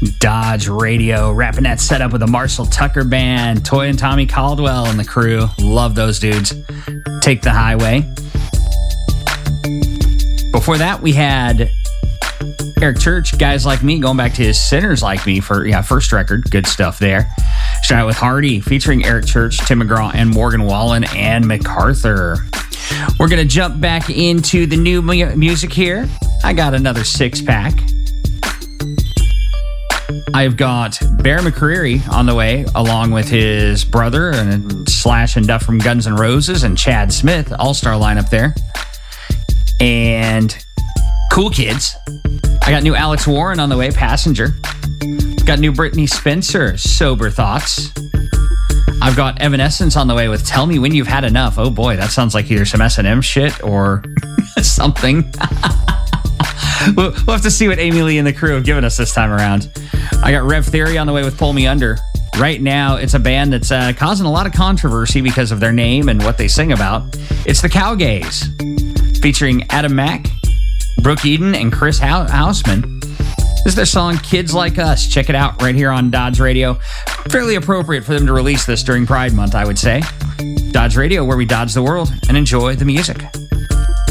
Dodge Radio, wrapping that set up with the Marshall Tucker Band, Toy and Tommy Caldwell and the crew. Love those dudes. Take the Highway. Before that, we had Eric Church, Guys Like Me, going back to his Sinners Like Me for first record. Good stuff there. Started out with Hardy, featuring Eric Church, Tim McGraw, and Morgan Wallen and MacArthur. We're going to jump back into the new music here. I got another 6-pack. I've got Bear McCreary on the way, along with his brother and Slash and Duff from Guns N' Roses and Chad Smith, all-star lineup there. And Cool Kids. I got new Alex Warren on the way, Passenger. Got new Brittany Spencer, Sober Thoughts. I've got Evanescence on the way with Tell Me When You've Had Enough. Oh boy, that sounds like either some S&M shit or something. We'll have to see what Amy Lee and the crew have given us this time around. I got Rev Theory on the way with Pull Me Under. Right now, it's a band that's causing a lot of controversy because of their name and what they sing about. It's the Cowgays, featuring Adam Mack, Brooke Eden, and Chris Houseman. This is their song, Kids Like Us. Check it out right here on Dodge Radio. Fairly appropriate for them to release this during Pride Month, I would say. Dodge Radio, where we dodge the world and enjoy the music.